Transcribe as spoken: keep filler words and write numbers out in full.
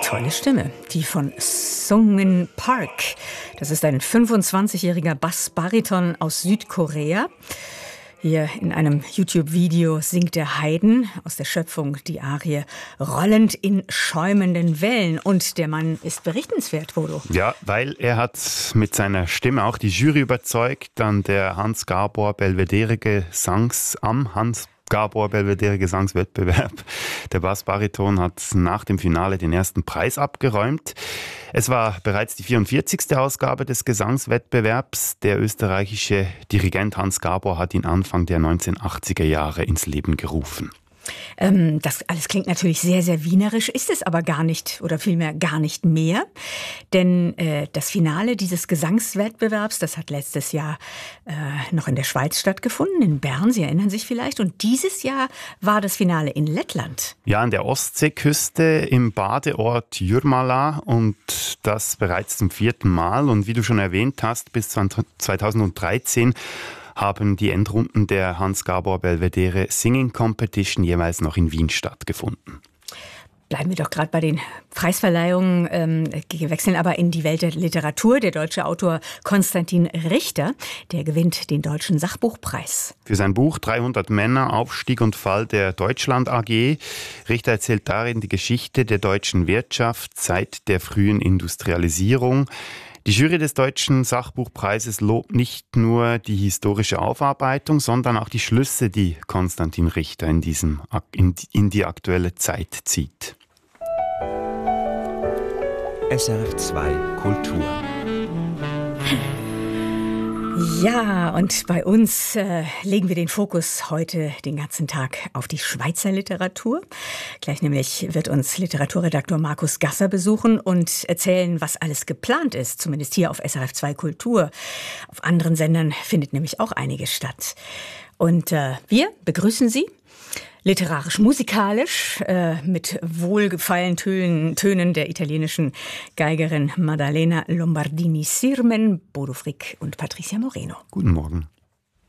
Tolle Stimme, die von Sungmin Park. Das ist ein fünfundzwanzigjähriger Bassbariton aus Südkorea. Hier in einem YouTube-Video singt der Haydn aus der Schöpfung die Arie Rollend in schäumenden Wellen. Und der Mann ist berichtenswert, Bodo. Ja, weil er hat mit seiner Stimme auch die Jury überzeugt an der Hans Gabor Belvedere Gesangs am Hans Gabor Belvedere Gesangswettbewerb. Der Bassbariton hat nach dem Finale den ersten Preis abgeräumt. Es war bereits die vierundvierzigste Ausgabe des Gesangswettbewerbs. Der österreichische Dirigent Hans Gabor hat ihn Anfang der neunzehnhundertachtziger Jahre ins Leben gerufen. Ähm, das alles klingt natürlich sehr, sehr wienerisch, ist es aber gar nicht oder vielmehr gar nicht mehr. Denn äh, das Finale dieses Gesangswettbewerbs, das hat letztes Jahr äh, noch in der Schweiz stattgefunden, in Bern, Sie erinnern sich vielleicht. Und dieses Jahr war das Finale in Lettland. Ja, an der Ostseeküste im Badeort Jurmala und das bereits zum vierten Mal. Und wie du schon erwähnt hast, bis zweitausenddreizehn haben die Endrunden der Hans Gabor Belvedere Singing Competition jeweils noch in Wien stattgefunden. Bleiben wir doch gerade bei den Preisverleihungen, ähm, wechseln aber in die Welt der Literatur. Der deutsche Autor Konstantin Richter, der gewinnt den Deutschen Sachbuchpreis. Für sein Buch dreihundert Männer, Aufstieg und Fall der Deutschland A G. Richter erzählt darin die Geschichte der deutschen Wirtschaft seit der frühen Industrialisierung. Die Jury des Deutschen Sachbuchpreises lobt nicht nur die historische Aufarbeitung, sondern auch die Schlüsse, die Konstantin Richter in, diesem, in, in die aktuelle Zeit zieht. S R F zwei Kultur. Ja, und bei uns äh, legen wir den Fokus heute den ganzen Tag auf die Schweizer Literatur. Gleich nämlich wird uns Literaturredaktor Markus Gasser besuchen und erzählen, was alles geplant ist, zumindest hier auf S R F zwei Kultur. Auf anderen Sendern findet nämlich auch einiges statt. Und äh, wir begrüßen Sie literarisch-musikalisch äh, mit wohlgefallenen Tönen, Tönen der italienischen Geigerin Maddalena Lombardini-Sirmen, Bodo Frick und Patricia Moreno. Guten Morgen.